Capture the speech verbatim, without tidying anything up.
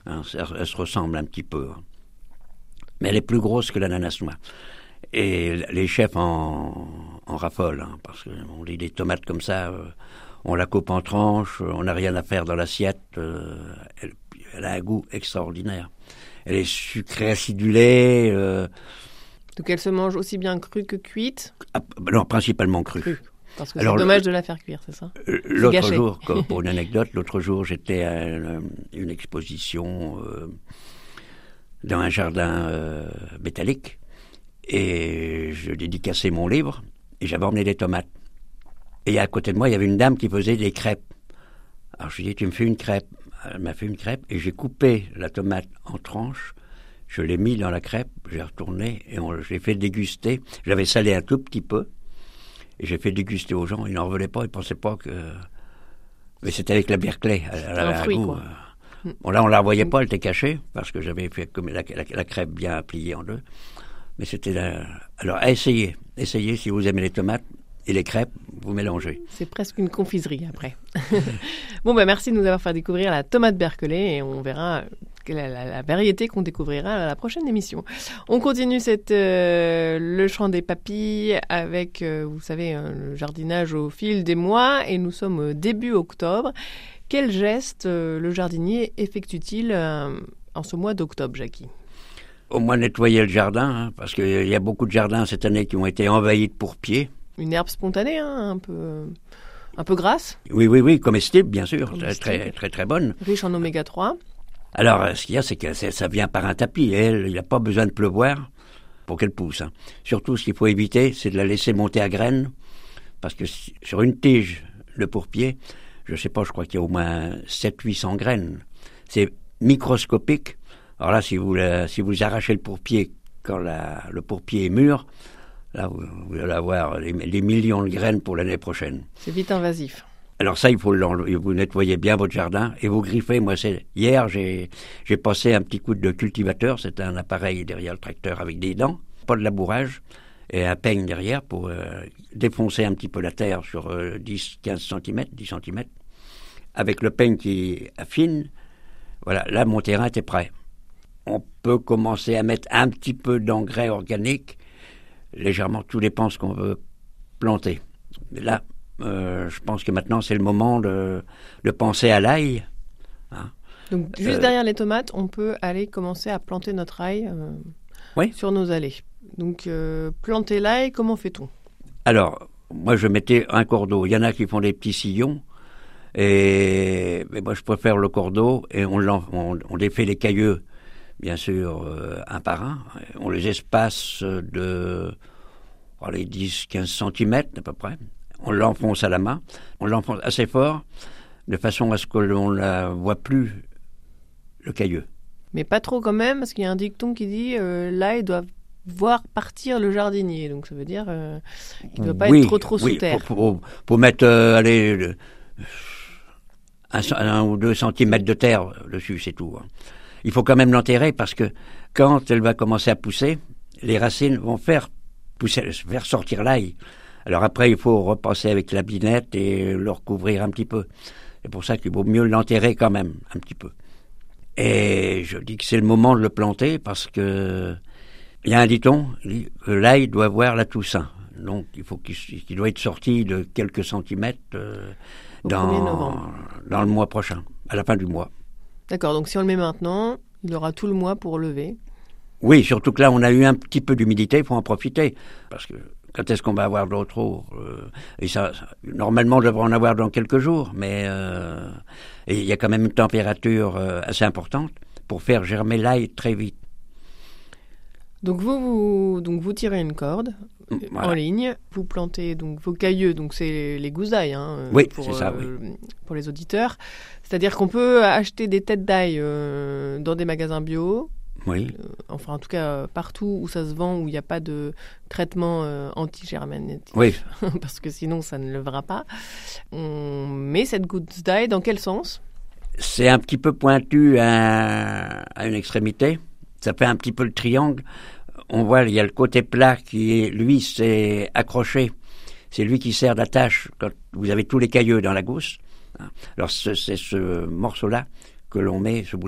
Hein, elle se ressemble un petit peu. Mais elle est plus grosse que l'ananas noir. Et les chefs en, en raffolent, hein, parce qu'on dit des tomates comme ça, euh, on la coupe en tranches, on n'a rien à faire dans l'assiette. Euh, elle, elle a un goût extraordinaire. Elle est sucrée, acidulée. Euh, Donc elle se mange aussi bien crue que cuite? ah, non, principalement crue. Crue. Parce que Alors, c'est dommage le, de la faire cuire, c'est ça? L'autre gâché. jour, pour une anecdote, l'autre jour, j'étais à une, une exposition euh, dans un jardin euh, métallique et je dédicaçais mon livre et j'avais emmené des tomates. Et à côté de moi, il y avait une dame qui faisait des crêpes. Alors je lui ai dit, tu me fais une crêpe? Elle m'a fait une crêpe et j'ai coupé la tomate en tranches. Je l'ai mis dans la crêpe, j'ai retourné et on, j'ai fait déguster. J'avais salé un tout petit peu. Et j'ai fait déguster aux gens, ils n'en revenaient pas, ils ne pensaient pas que... Mais c'était avec la Berkeley. Elle, elle avait un fruit, goût. Quoi. Bon, là, on ne la voyait pas, elle était cachée, parce que j'avais fait comme la, la, la crêpe bien pliée en deux. Mais c'était... La... Alors, essayez. Essayez, si vous aimez les tomates et les crêpes, vous mélangez. C'est presque une confiserie, après. Bon, ben merci de nous avoir fait découvrir la tomate Berkeley, et on verra... La, la, la variété qu'on découvrira à la prochaine émission. On continue cette, euh, le chant des papilles avec, euh, vous savez, euh, le jardinage au fil des mois et nous sommes au début octobre. Quel geste euh, le jardinier effectue-t-il euh, en ce mois d'octobre, Jackie? Au moins nettoyer le jardin, hein, parce qu'il y a beaucoup de jardins cette année qui ont été envahis de pourpiers. Une herbe spontanée, hein, un peu... un peu grasse? Oui, oui, oui, comestible, bien sûr, Comestible. Très, très, très bonne. Riche en oméga trois. Alors, ce qu'il y a, c'est que ça vient par un tapis. Et elle, il n'y a pas besoin de pleuvoir pour qu'elle pousse. Hein. Surtout, ce qu'il faut éviter, c'est de la laisser monter à graines. Parce que si, sur une tige, le pourpier, je ne sais pas, je crois qu'il y a au moins sept cents à huit cents graines. C'est microscopique. Alors là, si vous, la, si vous arrachez le pourpier quand la, le pourpier est mûr, là, vous, vous allez avoir des, des millions de graines pour l'année prochaine. C'est vite invasif. Alors ça, il faut l'enlever. Vous nettoyez bien votre jardin et vous griffez. Moi, c'est hier, j'ai j'ai passé un petit coup de cultivateur. C'est un appareil derrière le tracteur avec des dents, pas de labourage, et un peigne derrière pour euh, défoncer un petit peu la terre sur euh, dix à quinze centimètres, dix centimètres. Avec le peigne qui affine, voilà, là, mon terrain était prêt. On peut commencer à mettre un petit peu d'engrais organique, légèrement, tout dépend ce qu'on veut planter. Mais là, Euh, je pense que maintenant, c'est le moment de, de penser à l'ail. Hein. Donc, juste euh, derrière les tomates, on peut aller commencer à planter notre ail euh, oui. sur nos allées. Donc, euh, planter l'ail, comment fait-on? Alors, moi, je mettais un cordeau. Il y en a qui font des petits sillons. Et mais moi, je préfère le cordeau. Et on, on, on défait les cailleux, bien sûr, euh, un par un. On les espace de oh, les dix à quinze centimètres à peu près. On l'enfonce à la main, on l'enfonce assez fort, de façon à ce que l'on ne voit plus le cailleux. Mais pas trop quand même, parce qu'il y a un dicton qui dit euh, l'ail doit voir partir le jardinier. Donc ça veut dire euh, qu'il ne doit pas oui, être trop trop oui, sous terre. Pour, pour, pour mettre euh, allez, le, un, un ou deux centimètres de terre dessus, c'est tout. Hein. Il faut quand même l'enterrer parce que quand elle va commencer à pousser, les racines vont faire, pousser, faire sortir l'ail. Alors après, il faut repasser avec la binette et le recouvrir un petit peu. C'est pour ça qu'il vaut mieux l'enterrer quand même, un petit peu. Et je dis que c'est le moment de le planter parce que il y a un dicton, que l'ail doit voir la Toussaint. Donc il faut qu'il, qu'il doit être sorti de quelques centimètres euh, dans, dans le mois prochain, à la fin du mois. D'accord, donc si on le met maintenant, il aura tout le mois pour lever. Oui, surtout que là, on a eu un petit peu d'humidité, il faut en profiter. Parce que quand est-ce qu'on va avoir de l'eau trop euh, et ça, ça, normalement, on devrait en avoir dans quelques jours, mais euh, et il y a quand même une température euh, assez importante pour faire germer l'ail très vite. Donc vous, vous, donc vous tirez une corde voilà. en ligne, vous plantez donc vos cailleux, donc c'est les gousses d'ail hein, oui, pour, c'est ça, euh, oui. pour les auditeurs. C'est-à-dire qu'on peut acheter des têtes d'ail euh, dans des magasins bio. Oui. Euh, enfin, en tout cas, euh, partout où ça se vend, où il n'y a pas de traitement euh, anti-germinatif. Oui. Parce que sinon, ça ne levera pas. On met cette gousse d'ail dans quel sens? C'est un petit peu pointu à, à une extrémité. Ça fait un petit peu le triangle. On voit, il y a le côté plat qui, est, lui, c'est accroché. C'est lui qui sert d'attache quand vous avez tous les cailleux dans la gousse. Alors, c'est, c'est ce morceau-là que l'on met, ce bout